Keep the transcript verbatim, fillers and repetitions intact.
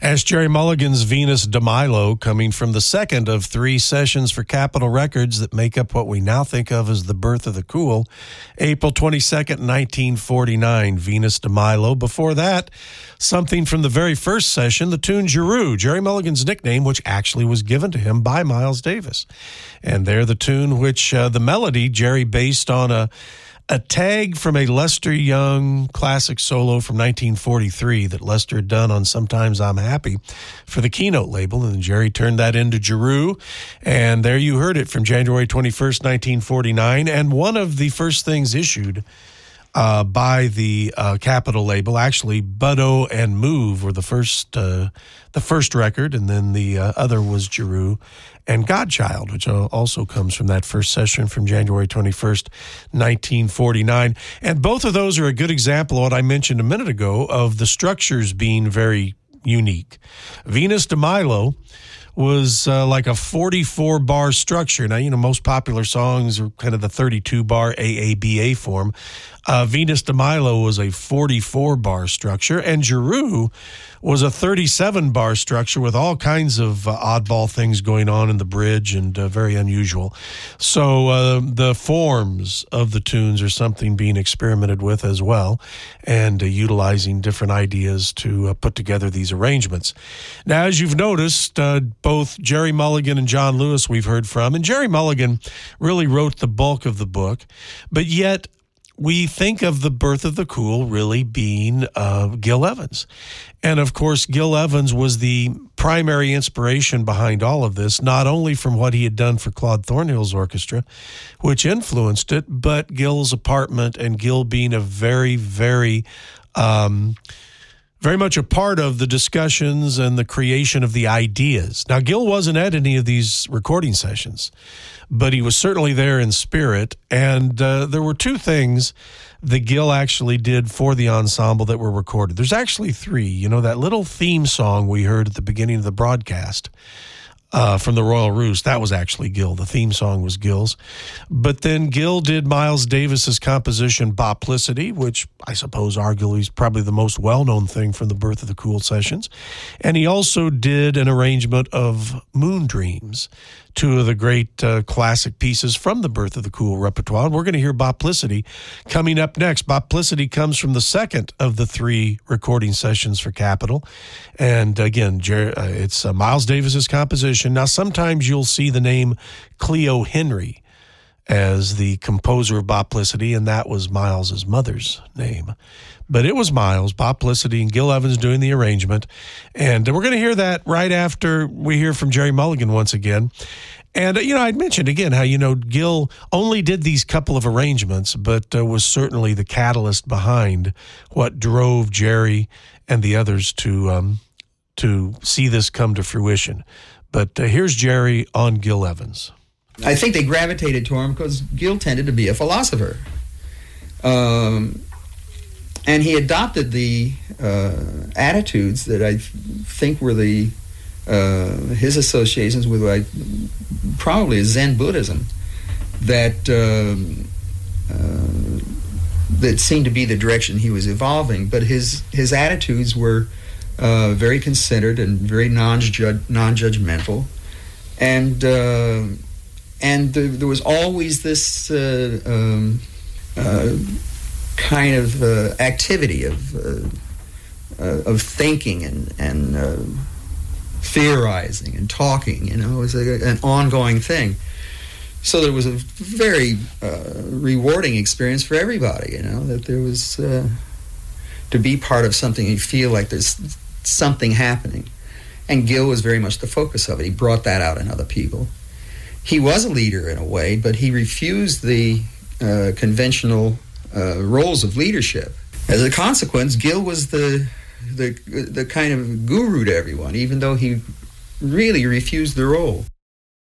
As Jerry Mulligan's Venus de Milo, coming from the second of three sessions for Capitol Records that make up what we now think of as the birth of the cool, April twenty-second, nineteen forty-nine, Venus de Milo. Before that, something from the very first session, the tune Giroux, Jerry Mulligan's nickname, which actually was given to him by Miles Davis. And there the tune which uh, the melody Jerry based on a A tag from a Lester Young classic solo from nineteen forty-three that Lester had done on Sometimes I'm Happy for the Keynote label, and Jerry turned that into Giroux, and there you heard it from January twenty-first, nineteen forty-nine, and one of the first things issued uh, by the uh, Capitol label. Actually, Buddo and Move were the first uh, the first record, and then the uh, other was Giroux and Godchild, which also comes from that first session from January twenty-first, nineteen forty-nine. And both of those are a good example of what I mentioned a minute ago of the structures being very unique. Venus de Milo was uh, like a forty-four bar structure. Now, you know, most popular songs are kind of the thirty-two bar A A B A form. Uh, Venus de Milo was a forty-four bar structure, and Giroux was a thirty-seven bar structure with all kinds of uh, oddball things going on in the bridge and uh, very unusual. So uh, the forms of the tunes are something being experimented with as well, and uh, utilizing different ideas to uh, put together these arrangements. Now, as you've noticed, uh, both Jerry Mulligan and John Lewis we've heard from, and Jerry Mulligan really wrote the bulk of the book, but yet we think of the birth of the cool really being uh, Gil Evans. And, of course, Gil Evans was the primary inspiration behind all of this, not only from what he had done for Claude Thornhill's orchestra, which influenced it, but Gil's apartment and Gil being a very, very... Um, very much a part of the discussions and the creation of the ideas. Now, Gil wasn't at any of these recording sessions, but he was certainly there in spirit, and uh, there were two things that Gil actually did for the ensemble that were recorded. There's actually three. You know, that little theme song we heard at the beginning of the broadcast uh, from the Royal Roost, that was actually Gil. The theme song was Gil's. But then Gil did Miles Davis's composition Boplicity, which I suppose arguably is probably the most well-known thing from the Birth of the Cool sessions. And he also did an arrangement of Moon Dreams, two of the great uh, classic pieces from the Birth of the Cool repertoire. And we're going to hear Boplicity coming up next. Boplicity comes from the second of the three recording sessions for Capitol. And again, Jer- uh, it's uh, Miles Davis's composition. Now, sometimes you'll see the name Cleo Henry as the composer of Boplicity, and that was Miles's mother's name. But it was Miles, Boplicity, and Gil Evans doing the arrangement. And we're going to hear that right after we hear from Jerry Mulligan once again. And, you know, I'd mentioned again how, you know, Gil only did these couple of arrangements, but uh, was certainly the catalyst behind what drove Jerry and the others to um, to see this come to fruition. But uh, here's Jerry on Gil Evans. I think they gravitated to him because Gil tended to be a philosopher. Um, and he adopted the uh, attitudes that I think were the uh, his associations with like, probably Zen Buddhism that um, uh, that seemed to be the direction he was evolving. But his his attitudes were uh, very considered and very non-judge, non-judgmental, and uh, and there, there was always this uh, um, uh, kind of uh, activity of uh, uh, of thinking and and uh, theorizing and talking. You know, it was a, an ongoing thing. So there was a very uh, rewarding experience for everybody. You know, that there was uh, to be part of something. You feel like there's something happening, and Gil was very much the focus of it. He brought that out in other people. He was a leader in a way, but he refused the uh, conventional uh, roles of leadership. As a consequence, Gil was the, the the kind of guru to everyone, even though he really refused the role.